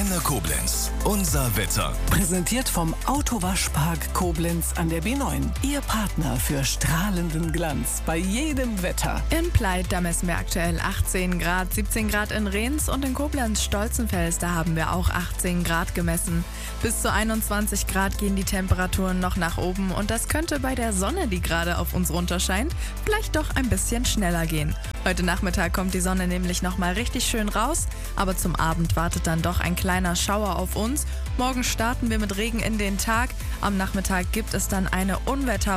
Antenne Koblenz. Unser Wetter. Präsentiert vom Autowaschpark Koblenz an der B9. Ihr Partner für strahlenden Glanz bei jedem Wetter. In Pleit, da messen wir aktuell 18 Grad, 17 Grad in Rehns und in Koblenz-Stolzenfels, da haben wir auch 18 Grad gemessen. Bis zu 21 Grad gehen die Temperaturen noch nach oben und das könnte bei der Sonne, die gerade auf uns runterscheint, vielleicht doch ein bisschen schneller gehen. Heute Nachmittag kommt die Sonne nämlich nochmal richtig schön raus, aber zum Abend wartet dann doch ein kleiner Schauer auf uns. Morgen starten wir mit Regen in den Tag. Am Nachmittag gibt es dann eine